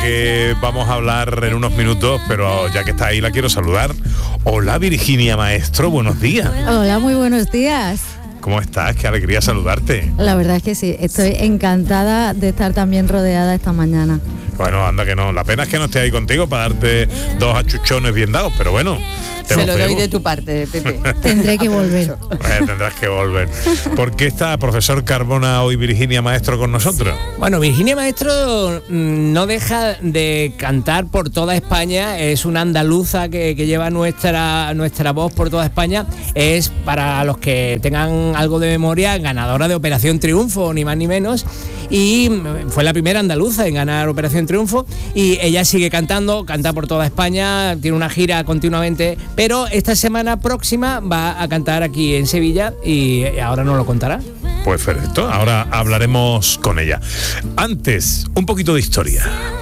que vamos a hablar en unos minutos, pero ya que está ahí la quiero saludar. Hola Virginia Maestro, buenos días. Hola, muy buenos días. ¿Cómo estás? Qué alegría saludarte. La verdad es que sí, estoy encantada de estar también rodeada esta mañana. Bueno, anda que no. La pena es que no esté ahí contigo para darte 2 achuchones bien dados, pero bueno. Se lo doy de tu parte, Pepe. Tendré que volver. Tendrás que volver. ¿Por qué está profesor Carbona hoy Virginia Maestro con nosotros? Bueno, Virginia Maestro no deja de cantar por toda España. Es una andaluza que lleva nuestra voz por toda España. Es, para los que tengan algo de memoria, ganadora de Operación Triunfo, ni más ni menos. Y fue la primera andaluza en ganar Operación Triunfo, y ella sigue cantando, canta por toda España, tiene una gira continuamente, pero esta semana próxima va a cantar aquí en Sevilla y ahora nos lo contará. Pues perfecto, ahora hablaremos con ella. Antes, un poquito de historia.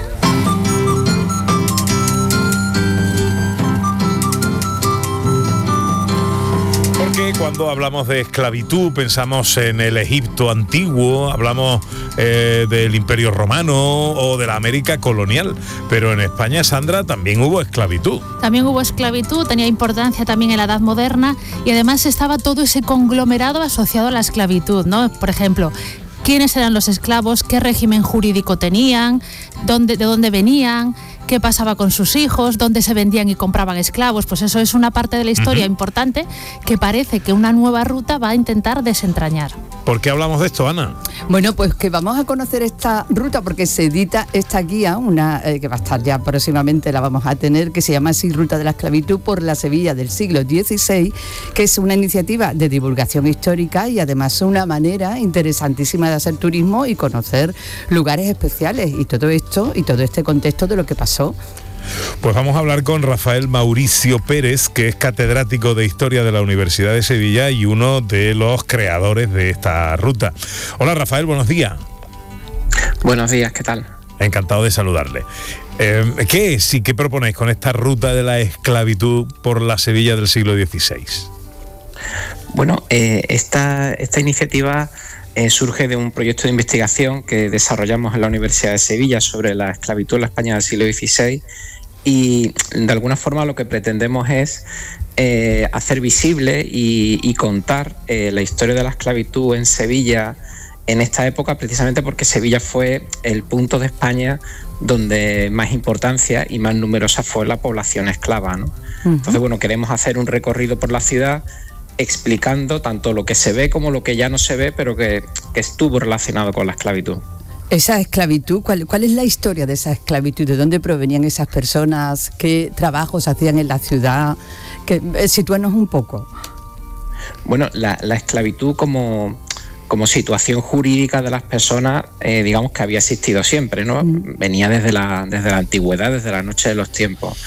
Cuando hablamos de esclavitud pensamos en el Egipto antiguo, hablamos del Imperio Romano o de la América colonial, pero en España, Sandra, también hubo esclavitud. También hubo esclavitud, tenía importancia también en la Edad Moderna, y además estaba todo ese conglomerado asociado a la esclavitud, ¿no? Por ejemplo, quiénes eran los esclavos, qué régimen jurídico tenían, de dónde venían, qué pasaba con sus hijos, dónde se vendían y compraban esclavos. Pues eso es una parte de la historia importante que parece que una nueva ruta va a intentar desentrañar. ¿Por qué hablamos de esto, Ana? Bueno, pues que vamos a conocer esta ruta porque se edita esta guía, una que va a estar ya próximamente, la vamos a tener, que se llama así Ruta de la Esclavitud por la Sevilla del siglo XVI, que es una iniciativa de divulgación histórica y además una manera interesantísima de hacer turismo y conocer lugares especiales, y todo esto y todo este contexto de lo que pasó. Pues vamos a hablar con Rafael Mauricio Pérez, que es catedrático de Historia de la Universidad de Sevilla y uno de los creadores de esta ruta. Hola Rafael, buenos días. Buenos días, ¿qué tal? Encantado de saludarle. ¿Qué es y qué proponéis con esta ruta de la esclavitud por la Sevilla del siglo XVI? Bueno, esta iniciativa surge de un proyecto de investigación que desarrollamos en la Universidad de Sevilla sobre la esclavitud en la España del siglo XVI, y de alguna forma lo que pretendemos es hacer visible y contar la historia de la esclavitud en Sevilla en esta época, precisamente porque Sevilla fue el punto de España donde más importancia y más numerosa fue la población esclava, ¿no? Entonces, bueno, queremos hacer un recorrido por la ciudad explicando tanto lo que se ve como lo que ya no se ve, pero que estuvo relacionado con la esclavitud. Esa esclavitud, ¿cuál es la historia de esa esclavitud? ¿De dónde provenían esas personas? ¿Qué trabajos hacían en la ciudad? Sitúanos un poco. Bueno, la esclavitud como situación jurídica de las personas, digamos que había existido siempre, ¿no? Venía desde la antigüedad, desde la noche de los tiempos.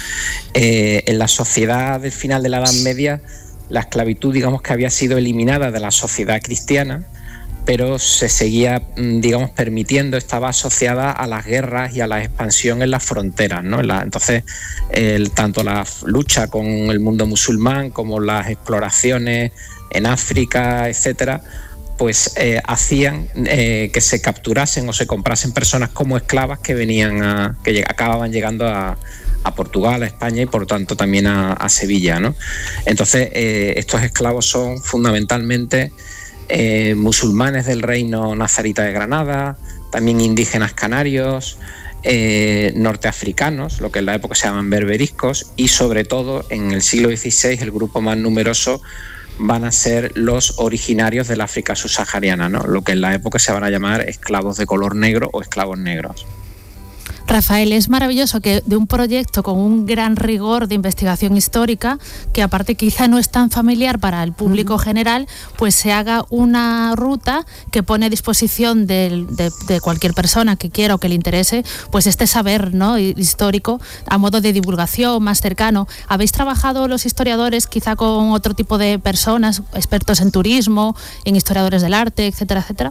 En la sociedad del final de la Edad Media, la esclavitud, digamos que había sido eliminada de la sociedad cristiana, pero se seguía, digamos, permitiendo, estaba asociada a las guerras y a la expansión en las fronteras, ¿no? Entonces, tanto la lucha con el mundo musulmán como las exploraciones en África, etcétera, pues hacían que se capturasen o se comprasen personas como esclavas que acababan llegando a Portugal, a España y por tanto también a Sevilla, ¿no? Entonces, estos esclavos son fundamentalmente musulmanes del reino nazarita de Granada, también indígenas canarios, norteafricanos, lo que en la época se llaman berberiscos, y sobre todo en el siglo XVI el grupo más numeroso van a ser los originarios del África subsahariana, ¿no? Lo que en la época se van a llamar esclavos de color negro o esclavos negros. Rafael, es maravilloso que de un proyecto con un gran rigor de investigación histórica, que aparte quizá no es tan familiar para el público general, pues se haga una ruta que pone a disposición de cualquier persona que quiera o que le interese, pues este saber, ¿no?, histórico a modo de divulgación más cercano. ¿Habéis trabajado los historiadores quizá con otro tipo de personas, expertos en turismo, en historiadores del arte, etcétera, etcétera?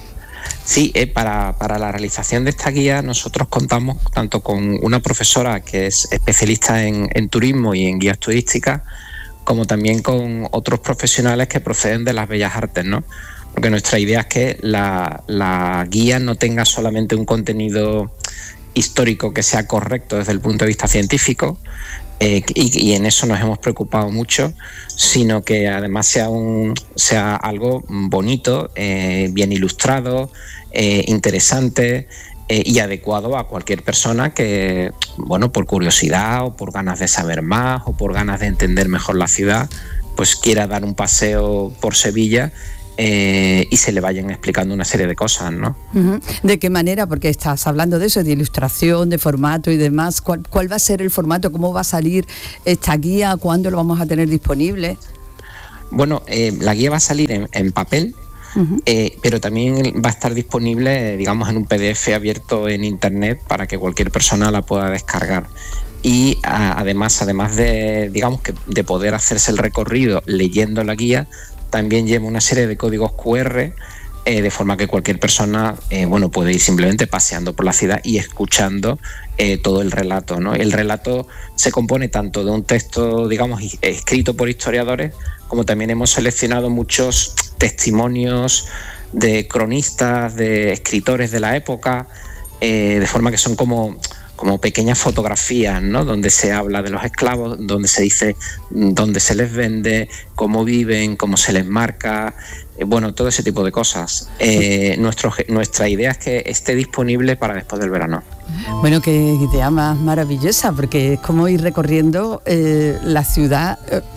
Sí, para la realización de esta guía nosotros contamos tanto con una profesora que es especialista en turismo y en guías turísticas, como también con otros profesionales que proceden de las bellas artes, ¿no? Porque nuestra idea es que la guía no tenga solamente un contenido histórico que sea correcto desde el punto de vista científico, y en eso nos hemos preocupado mucho, sino que además sea algo bonito, bien ilustrado, interesante y adecuado a cualquier persona que, bueno, por curiosidad o por ganas de saber más o por ganas de entender mejor la ciudad, pues quiera dar un paseo por Sevilla y se le vayan explicando una serie de cosas, ¿no? Uh-huh. ¿De qué manera? Porque estás hablando de eso, de ilustración, de formato y demás. ¿Cuál va a ser el formato? ¿Cómo va a salir esta guía? ¿Cuándo lo vamos a tener disponible? Bueno, la guía va a salir en papel, uh-huh, pero también va a estar disponible, digamos, en un PDF abierto en internet para que cualquier persona la pueda descargar. Y además de, digamos, de poder hacerse el recorrido leyendo la guía, también lleva una serie de códigos QR, de forma que cualquier persona puede ir simplemente paseando por la ciudad y escuchando todo el relato, ¿no? El relato se compone tanto de un texto, digamos, escrito por historiadores, como también hemos seleccionado muchos testimonios de cronistas, de escritores de la época, de forma que son como pequeñas fotografías, ¿no? Donde se habla de los esclavos, donde se dice dónde se les vende, cómo viven, cómo se les marca, todo ese tipo de cosas. Nuestra idea es que esté disponible para después del verano. Bueno, qué idea más maravillosa, porque es como ir recorriendo la ciudad,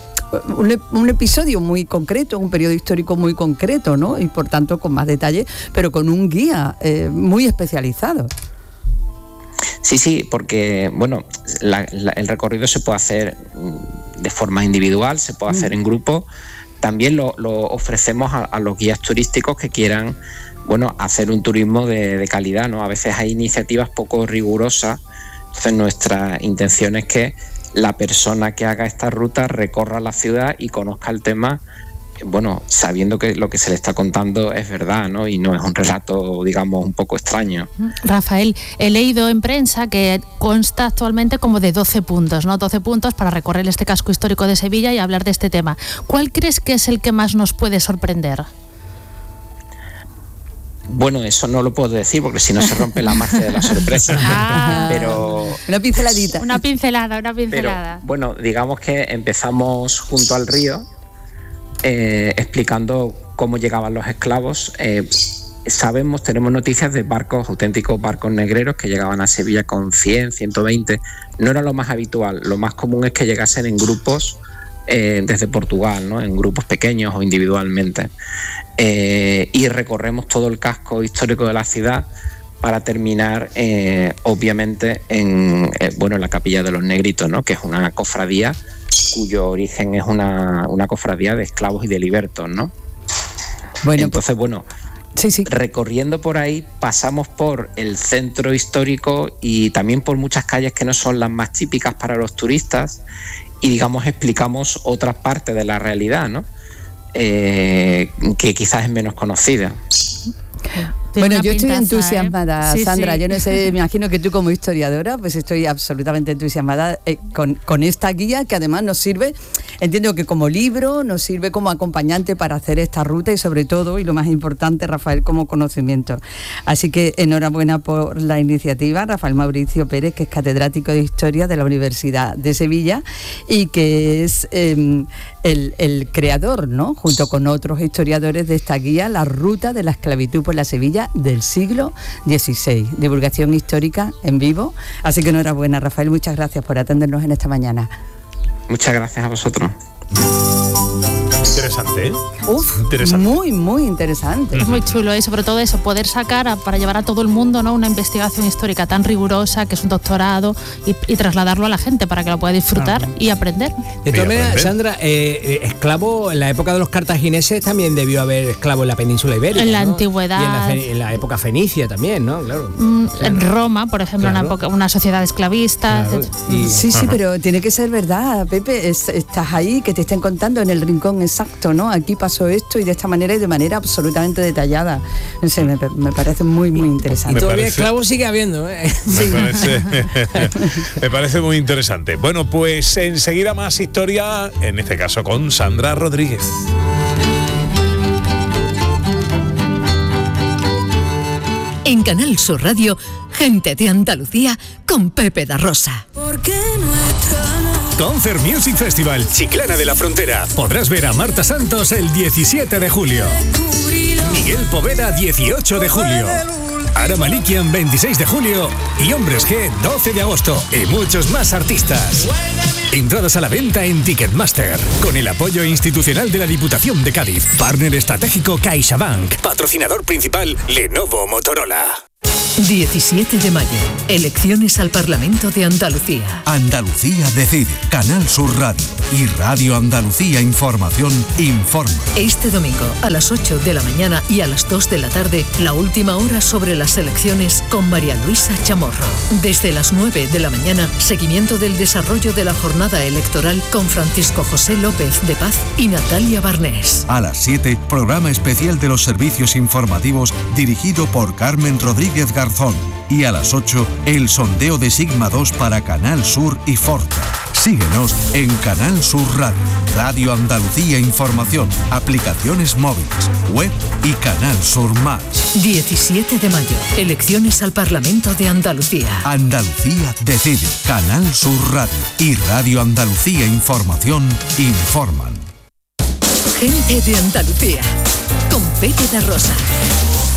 un episodio muy concreto, un periodo histórico muy concreto, ¿no? Y por tanto con más detalle, pero con un guía muy especializado. Sí, porque el recorrido se puede hacer de forma individual, se puede hacer en grupo. También lo ofrecemos a los guías turísticos que quieran, hacer un turismo de calidad, ¿no? A veces hay iniciativas poco rigurosas, entonces nuestra intención es que la persona que haga esta ruta recorra la ciudad y conozca el tema, sabiendo que lo que se le está contando es verdad, ¿no? Y no es un relato, digamos, un poco extraño. Rafael, he leído en prensa que consta actualmente como de 12 puntos, ¿no? 12 puntos para recorrer este casco histórico de Sevilla y hablar de este tema. ¿Cuál crees que es el que más nos puede sorprender? Bueno, eso no lo puedo decir porque si no se rompe la magia de la sorpresa. Pero una pinceladita. Una pincelada. Pero, digamos que empezamos junto al río, explicando cómo llegaban los esclavos. Tenemos noticias de barcos, auténticos barcos negreros que llegaban a Sevilla con 100, 120. No era lo más habitual, lo más común es que llegasen en grupos desde Portugal, ¿no? En grupos pequeños o individualmente. Y recorremos todo el casco histórico de la ciudad para terminar, obviamente, en la Capilla de los Negritos, ¿no? Que es una cofradía cuyo origen es una cofradía de esclavos y de libertos, ¿no? Entonces, sí. Recorriendo por ahí pasamos por el centro histórico y también por muchas calles que no son las más típicas para los turistas y, digamos, explicamos otras partes de la realidad, ¿no? Que quizás es menos conocida. Bueno, yo estoy entusiasmada, Sandra. Sí. Yo no sé, me imagino que tú como historiadora, pues estoy absolutamente entusiasmada con esta guía que además nos sirve, entiendo que como libro, nos sirve como acompañante para hacer esta ruta y sobre todo, y lo más importante, Rafael, como conocimiento. Así que enhorabuena por la iniciativa, Rafael Mauricio Pérez, que es catedrático de Historia de la Universidad de Sevilla y que es el creador, ¿no? Junto con otros historiadores de esta guía, La Ruta de la Esclavitud por la Sevilla del siglo XVI. Divulgación histórica en vivo. Así que enhorabuena, Rafael, muchas gracias por atendernos en esta mañana. Muchas gracias a vosotros. Interesante, ¿eh? Interesante. Muy interesante. Es muy chulo y sobre todo eso, poder sacar para llevar a todo el mundo, ¿no? Una investigación histórica tan rigurosa, que es un doctorado, y trasladarlo a la gente para que lo pueda disfrutar y aprender. De todas maneras, Sandra, esclavo, en la época de los cartagineses también debió haber esclavo en la península ibérica. En la ¿no? antigüedad. Y en la época fenicia también, ¿no? Claro. En Roma, por ejemplo, una sociedad esclavista. Claro. Sí, pero tiene que ser verdad, Pepe. Estás ahí, que te estén contando en el rincón exacto, ¿no? Aquí pasó esto y de esta manera y de manera absolutamente detallada. No sé, me parece muy interesante. Y todavía esclavos sigue habiendo, ¿eh? Sí. Me parece muy interesante. Bueno, pues enseguida más historia, en este caso con Sandra Rodríguez. En Canal Sur Radio, Gente de Andalucía con Pepe da Rosa. Concert Music Festival, Chiclana de la Frontera. Podrás ver a Marta Santos el 17 de julio. Miguel Poveda 18 de julio. Ara Malikian 26 de julio. Y Hombres G 12 de agosto. Y muchos más artistas. Entradas a la venta en Ticketmaster. Con el apoyo institucional de la Diputación de Cádiz. Partner estratégico CaixaBank. Patrocinador principal Lenovo Motorola. 17 de mayo, elecciones al Parlamento de Andalucía. Andalucía decide. Canal Sur Radio y Radio Andalucía Información informa. Este domingo a las 8 de la mañana y a las 2 de la tarde, la última hora sobre las elecciones con María Luisa Chamorro. Desde las 9 de la mañana, seguimiento del desarrollo de la jornada electoral con Francisco José López de Paz y Natalia Barnés. A las 7, programa especial de los servicios informativos dirigido por Carmen Rodríguez Garzón. Y a las 8, el sondeo de Sigma 2 para Canal Sur y Forta. Síguenos en Canal Sur Radio, Radio Andalucía Información, aplicaciones móviles, web y Canal Sur Más. 17 de mayo, elecciones al Parlamento de Andalucía. Andalucía decide. Canal Sur Radio y Radio Andalucía Información informan. Gente de Andalucía, con Pepe da Rosa.